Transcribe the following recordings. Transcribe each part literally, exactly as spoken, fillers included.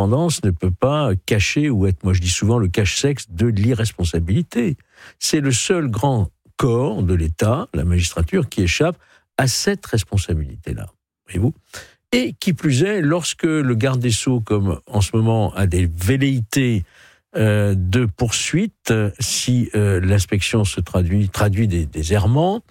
l'indépendance ne peut pas cacher ou être, moi je dis souvent, le cache-sexe de l'irresponsabilité. C'est le seul grand corps de l'État, la magistrature, qui échappe à cette responsabilité-là. Voyez-vous ? Et qui plus est, lorsque le garde des Sceaux, comme en ce moment, a des velléités euh, de poursuite, si euh, l'inspection se traduit, traduit des, des errements,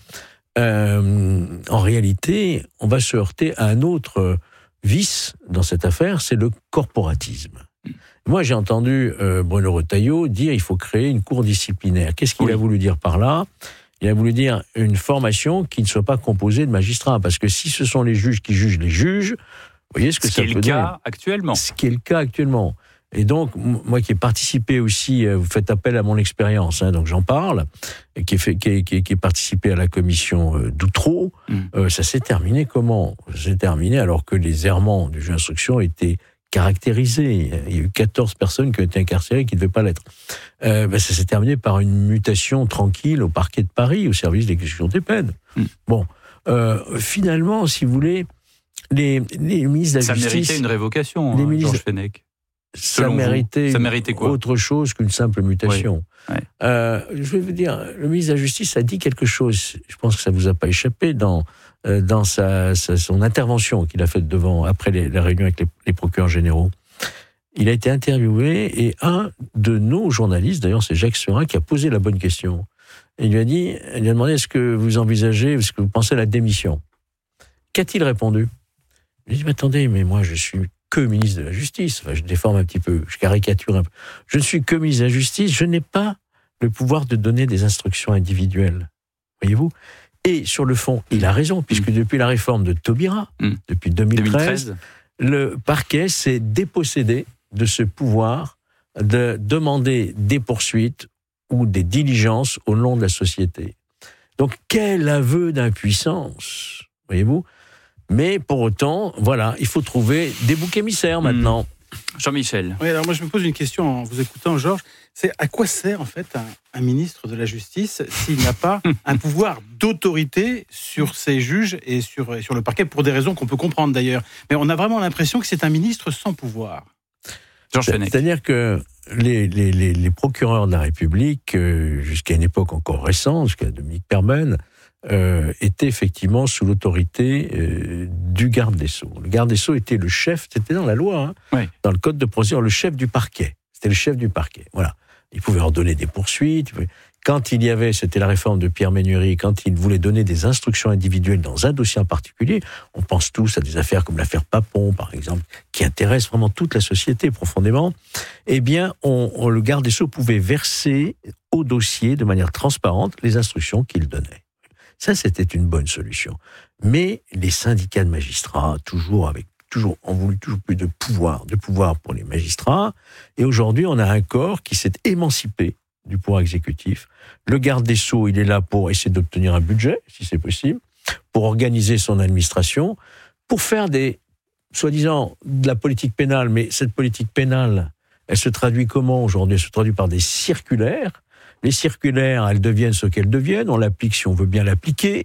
euh, en réalité, on va se heurter à un autre vice dans cette affaire, c'est le corporatisme. Moi, j'ai entendu euh, Bruno Retailleau dire qu'il faut créer une cour disciplinaire. Qu'est-ce qu'il oui. a voulu dire par là ? Il a voulu dire une formation qui ne soit pas composée de magistrats. Parce que si ce sont les juges qui jugent les juges, vous voyez ce que ce ça peut donner. Ce qui est le cas actuellement. Ce qui est le cas actuellement. Et donc, moi qui ai participé aussi, vous faites appel à mon expérience, hein, donc j'en parle, et qui, est fait, qui, est, qui, est, qui est participé à la commission euh, d'Outreau, mmh. euh, ça s'est terminé comment ? Ça s'est terminé alors que les errements du juge d'instruction étaient caractérisés. Il y a eu quatorze personnes qui ont été incarcérées qui ne devaient pas l'être. Euh, ben ça s'est terminé par une mutation tranquille au parquet de Paris, au service de l'exécution des peines. Mmh. Bon, euh, finalement, si vous voulez, les, les ministres de la ça Justice... Ça méritait une révocation, les hein, ministres... Georges Fenech. Ça méritait, ça méritait quoi ? Autre chose qu'une simple mutation. Oui. Ouais. Euh, je vais vous dire, le ministre de la Justice a dit quelque chose, je pense que ça ne vous a pas échappé, dans, euh, dans sa, sa, son intervention qu'il a faite devant, après les, la réunion avec les, les procureurs généraux. Il a été interviewé et un de nos journalistes, d'ailleurs c'est Jacques Serin, qui a posé la bonne question. Et il lui a dit, il lui a demandé, est-ce que vous envisagez, est-ce que vous pensez à la démission ? Qu'a-t-il répondu ? Il a dit, mais attendez, mais moi je suis que ministre de la Justice. Enfin, je déforme un petit peu, je caricature un peu. Je ne suis que ministre de la Justice, je n'ai pas le pouvoir de donner des instructions individuelles. Voyez-vous ? Et sur le fond, il a raison, puisque mmh. depuis la réforme de Taubira, mmh. depuis deux mille treize, deux mille treize, le parquet s'est dépossédé de ce pouvoir de demander des poursuites ou des diligences au long de la société. Donc, quel aveu d'impuissance, voyez-vous ? Mais pour autant, voilà, il faut trouver des boucs émissaires maintenant. Mmh. Jean-Michel. Oui, alors moi je me pose une question en vous écoutant, Georges. C'est à quoi sert en fait un, un ministre de la Justice s'il n'a pas un pouvoir d'autorité sur ses juges et sur, et sur le parquet, pour des raisons qu'on peut comprendre d'ailleurs. Mais on a vraiment l'impression que c'est un ministre sans pouvoir. Georges Fenech. C'est-à-dire que les, les, les, les procureurs de la République, euh, jusqu'à une époque encore récente, jusqu'à Dominique Perben, Euh, était effectivement sous l'autorité euh, du garde des Sceaux. Le garde des Sceaux était le chef, c'était dans la loi, hein, oui. dans le code de procédure, le chef du parquet. C'était le chef du parquet, voilà. Il pouvait ordonner des poursuites. Pouvait... Quand il y avait, c'était la réforme de Pierre Ménury, quand il voulait donner des instructions individuelles dans un dossier en particulier, on pense tous à des affaires comme l'affaire Papon, par exemple, qui intéressent vraiment toute la société profondément, eh bien, on, on, le garde des Sceaux pouvait verser au dossier, de manière transparente, les instructions qu'il donnait. Ça, c'était une bonne solution. Mais les syndicats de magistrats, toujours avec, toujours, ont voulu toujours plus de pouvoir, de pouvoir pour les magistrats. Et aujourd'hui, on a un corps qui s'est émancipé du pouvoir exécutif. Le garde des Sceaux, il est là pour essayer d'obtenir un budget, si c'est possible, pour organiser son administration, pour faire des, soi-disant, de la politique pénale. Mais cette politique pénale, elle se traduit comment aujourd'hui ? Elle se traduit par des circulaires. Les circulaires, elles deviennent ce qu'elles deviennent, on l'applique si on veut bien l'appliquer.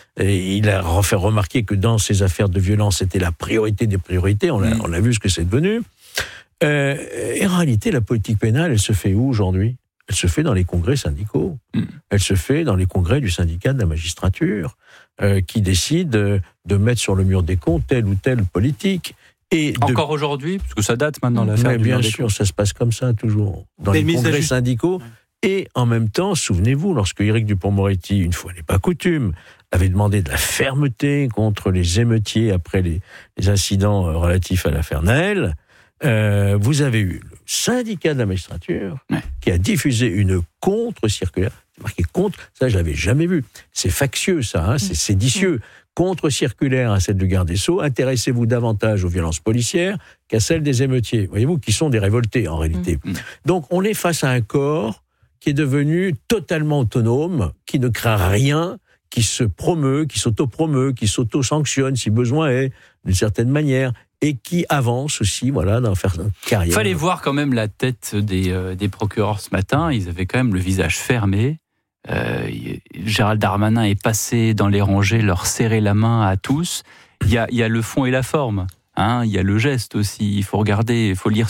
Et il a fait remarquer que dans ces affaires de violence, c'était la priorité des priorités, on a, on a vu ce que c'est devenu. Euh, et en réalité, la politique pénale, elle se fait où aujourd'hui ? Elle se fait dans les congrès syndicaux. Mm. Elle se fait dans les congrès du syndicat de la magistrature, euh, qui décide de mettre sur le mur des comptes telle ou telle politique. Et Encore de... aujourd'hui, parce que ça date maintenant l'affaire. Mais du bien mur des sûr, comptes. ça se passe comme ça toujours. Dans les les congrès juste... syndicaux. Ouais. Et en même temps, souvenez-vous, lorsque Éric Dupond-Moretti, une fois n'est pas coutume, avait demandé de la fermeté contre les émeutiers après les, les incidents relatifs à l'affaire Naël, euh, vous avez eu le syndicat de la magistrature ouais. qui a diffusé une contre-circulaire. C'est marqué contre, ça je l'avais jamais vu. C'est factieux ça, hein, c'est séditieux. Contre-circulaire à celle du garde des Sceaux, intéressez-vous davantage aux violences policières qu'à celles des émeutiers. Voyez-vous, qui sont des révoltés en réalité. Mmh. Donc on est face à un corps qui est devenu totalement autonome, qui ne craint rien, qui se promeut, qui s'auto-promeut, qui s'auto-sanctionne si besoin est, d'une certaine manière, et qui avance aussi, voilà, dans faire une carrière. Il fallait voir quand même la tête des, euh, des procureurs ce matin, ils avaient quand même le visage fermé. Euh, Gérald Darmanin est passé dans les rangées, leur serrer la main à tous. Il y a, il y a le fond et la forme. Hein, il y a le geste aussi, il faut regarder, il faut lire